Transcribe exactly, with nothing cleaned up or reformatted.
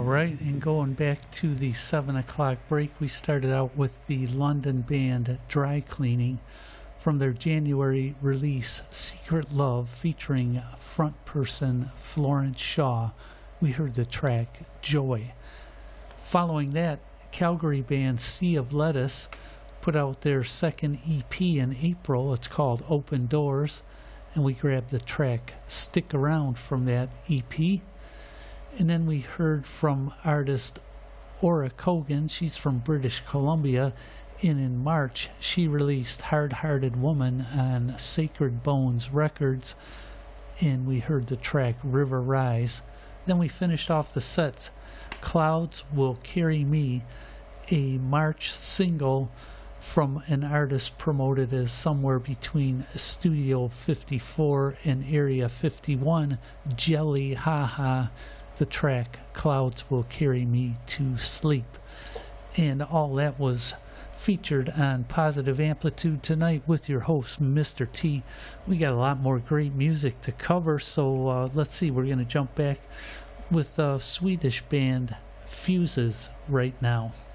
right, and going back to the seven o'clock break, we started out with the London band Dry Cleaning from their January release Secret Love featuring front person Florence Shaw. We heard the track Joy. Following that, Calgary band Sea of Lettuce put out their second E P in April. It's called Open Doors, and we grabbed the track Stick Around from that E P. And then we heard from artist Ora Kogan. She's from British Columbia, and in March she released Hard Hearted Woman on Sacred Bones Records, and we heard the track River Rise. Then we finished off the sets Clouds Will Carry Me, a March single from an artist promoted as somewhere between Studio fifty-four and Area fifty-one, Jelly Haha. The track Clouds Will Carry Me to Sleep. And all that was featured on Positive Amplitude tonight with your host, Mister T. We got a lot more great music to cover, so uh, let's see, we're going to jump back with the Swedish band Fuses right now.